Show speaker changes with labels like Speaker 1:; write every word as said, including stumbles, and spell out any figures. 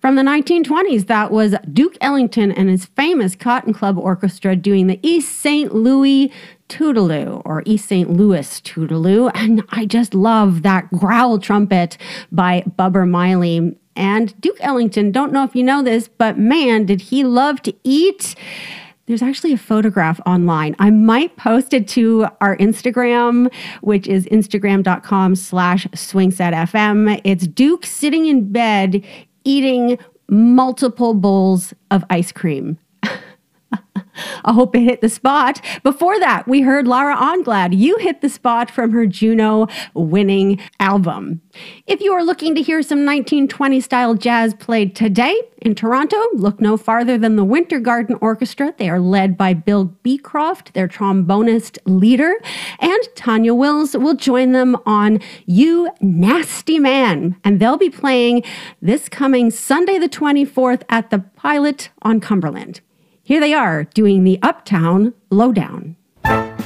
Speaker 1: From the nineteen twenties, that was Duke Ellington and his famous Cotton Club Orchestra doing the East Saint Louis Toodaloo, or East Saint Louis Toodaloo. And I just love that growl trumpet by Bubber Miley. And Duke Ellington, don't know if you know this, but man, did he love to eat. There's actually a photograph online. I might post it to our Instagram, which is instagram.com slash swingsetfm. It's Duke sitting in bed eating multiple bowls of ice cream. I hope it hit the spot. Before that, we heard Laura Onglad. You Hit the Spot from her Juno-winning album. If you are looking to hear some nineteen twenties style jazz played today in Toronto, look no farther than the Winter Garden Orchestra. They are led by Bill Beecroft, their trombonist leader, and Tanya Wills will join them on You Nasty Man. And they'll be playing this coming Sunday the twenty-fourth at the Pilot on Cumberland. Here they are doing the Uptown Lowdown.